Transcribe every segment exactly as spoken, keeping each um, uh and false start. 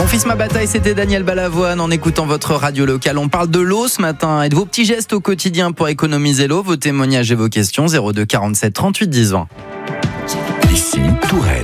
fils ma bataille, c'était Daniel Balavoine en écoutant votre radio locale. On parle de l'eau ce matin et de vos petits gestes au quotidien pour économiser l'eau. Vos témoignages et vos questions, zéro deux quarante-sept trente-huit dix vingt. Ici, Touraine.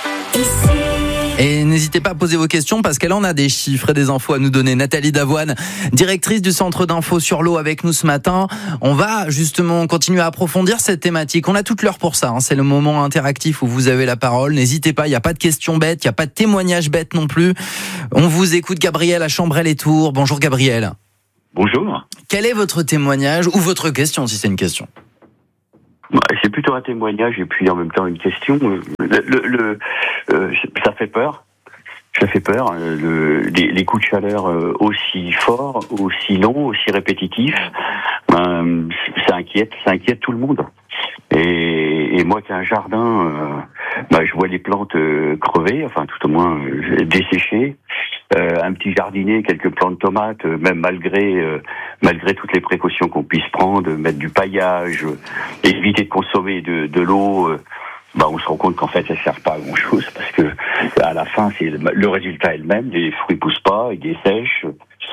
Et n'hésitez pas à poser vos questions parce qu'elle en a des chiffres et des infos à nous donner. Nathalie Davoine, directrice du centre d'info sur l'eau avec nous ce matin. On va justement continuer à approfondir cette thématique. On a toute l'heure pour ça. Hein. C'est le moment interactif où vous avez la parole. N'hésitez pas, il n'y a pas de questions bêtes, il n'y a pas de témoignages bêtes non plus. On vous écoute, Gabriel à Chambrey-les-Tours. Bonjour Gabriel. Bonjour. Quel est votre témoignage ou votre question si c'est une question ? C'est plutôt un témoignage et puis en même temps une question. Le, le, le euh, ça fait peur. Ça fait peur. Le, les, les coups de chaleur aussi forts, aussi longs, aussi répétitifs, euh, ça inquiète, ça inquiète tout le monde. Et, et moi qui ai un jardin, euh, bah, je vois les plantes euh, crever, enfin tout au moins euh, desséchées. Euh, un petit jardinet, quelques plants de tomates, euh, même malgré euh, malgré toutes les précautions qu'on puisse prendre, mettre du paillage, euh, éviter de consommer de, de l'eau, euh, bah on se rend compte qu'en fait ça sert pas à grand chose parce que à la fin c'est le, le résultat est le même, les fruits poussent pas, ils dessèchent.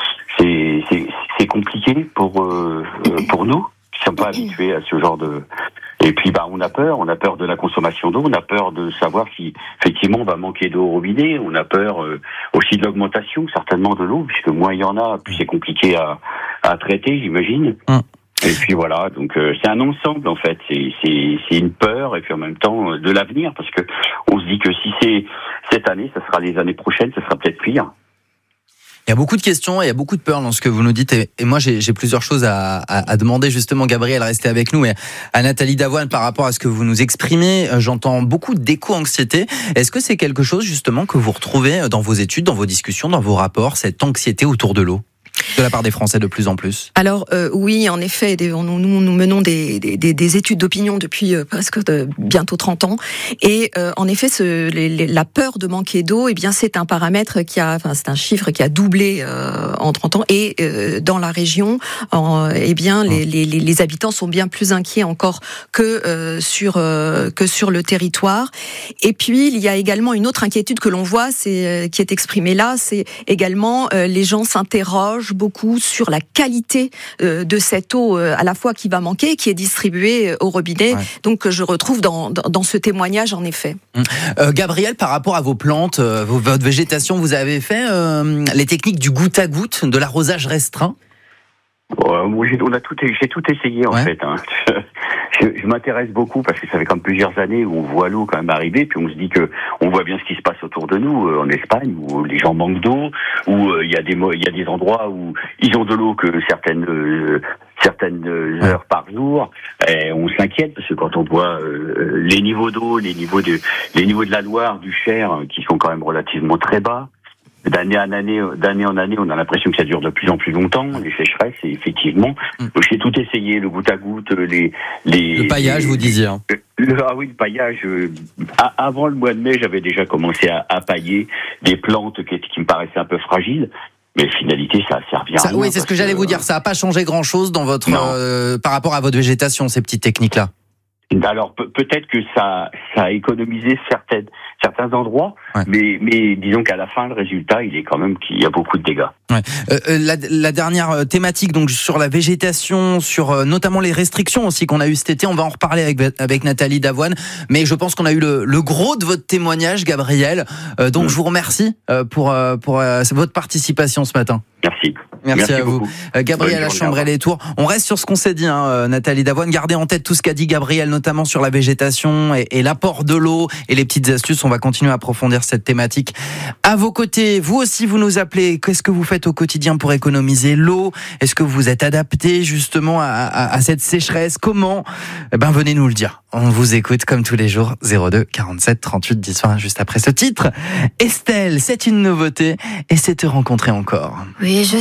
C'est c'est c'est compliqué pour euh, pour nous qui sommes pas habitués à ce genre de. Et puis, bah, on a peur, on a peur de la consommation d'eau, on a peur de savoir si, effectivement, on va manquer d'eau au robinet, on a peur euh, aussi de l'augmentation, certainement, de l'eau, puisque moins il y en a, plus c'est compliqué à, à traiter, j'imagine. Hum. Et puis voilà, donc euh, c'est un ensemble, en fait, c'est, c'est, c'est une peur, et puis en même temps, euh, de l'avenir, parce que on se dit que si c'est cette année, ça sera les années prochaines, ça sera peut-être pire. Il y a beaucoup de questions et il y a beaucoup de peur dans ce que vous nous dites. Et moi, j'ai, j'ai plusieurs choses à, à, à demander justement, Gabriel, restez avec nous. Et à Nathalie Davoine, par rapport à ce que vous nous exprimez, j'entends beaucoup d'éco-anxiété. Est-ce que c'est quelque chose justement que vous retrouvez dans vos études, dans vos discussions, dans vos rapports, cette anxiété autour de l'eau ? De la part des Français de plus en plus. Alors euh, oui, en effet, des, nous, nous menons des, des, des études d'opinion depuis euh, presque de, bientôt trente ans, et euh, en effet, ce, les, les, la peur de manquer d'eau, eh bien, c'est un paramètre qui a, enfin, c'est un chiffre qui a doublé euh, en trente ans, et euh, dans la région, en, eh bien, les, les, les habitants sont bien plus inquiets encore que euh, sur euh, que sur le territoire. Et puis, il y a également une autre inquiétude que l'on voit, c'est euh, qui est exprimée là, c'est également euh, les gens s'interrogent beaucoup sur la qualité euh, de cette eau euh, à la fois qui va manquer, qui est distribuée euh, au robinet. Ouais. Donc que je retrouve dans, dans, dans ce témoignage en effet. Euh, Gabriel, par rapport à vos plantes, euh, votre végétation, vous avez fait euh, les techniques du goutte à goutte, de l'arrosage restreint ? Ouais, moi, j'ai, on a tout, j'ai tout essayé en ouais. fait. Hein. Je, je m'intéresse beaucoup parce que ça fait quand même plusieurs années où on voit l'eau quand même arriver, puis on se dit que on voit bien ce qui se passe autour de nous euh, en Espagne où les gens manquent d'eau, où il euh, y a des il y a des endroits où ils ont de l'eau que certaines euh, certaines heures par jour. Et on s'inquiète parce que quand on voit euh, les niveaux d'eau, les niveaux de les niveaux de la Loire, du Cher, qui sont quand même relativement très bas. D'année en année, d'année en année, on a l'impression que ça dure de plus en plus longtemps, les sécheresses, et effectivement, mm. j'ai tout essayé, le goutte à goutte, les, les... Le paillage, les, vous disiez. Hein. Le, ah oui, le paillage, euh, avant le mois de mai, j'avais déjà commencé à, à pailler des plantes qui, qui me paraissaient un peu fragiles. Mais finalité, ça a servi à ça, rien. Oui, c'est ce que j'allais vous dire, ça n'a pas changé grand-chose dans votre, euh, par rapport à votre végétation, ces petites techniques-là. Alors pe- peut-être que ça, ça a économisé certaines, certains endroits, ouais. mais, mais disons qu'à la fin le résultat il est quand même qu'il y a beaucoup de dégâts. Ouais. Euh, la, la dernière thématique donc sur la végétation, sur euh, notamment les restrictions aussi qu'on a eu cet été, on va en reparler avec, avec Nathalie Davoine, mais je pense qu'on a eu le, le gros de votre témoignage, Gabriel. Euh, donc mmh. je vous remercie euh, pour euh, pour euh, votre participation ce matin. Merci. Merci, Merci à beaucoup. vous. Euh, Gabriel à Chambrey-les-Tours. On reste sur ce qu'on s'est dit, hein, euh, Nathalie Davoine. Gardez en tête tout ce qu'a dit Gabriel, notamment sur la végétation et, et l'apport de l'eau et les petites astuces. On va continuer à approfondir cette thématique. À vos côtés, vous aussi, vous nous appelez. Qu'est-ce que vous faites au quotidien pour économiser l'eau ? Est-ce que vous êtes adapté justement à, à, à cette sécheresse ? Comment ? Eh ben, venez nous le dire. On vous écoute comme tous les jours. zéro deux quarante-sept trente-huit dix vingt, juste après ce titre. Estelle, c'est une nouveauté et c'est te rencontrer encore. Oui, je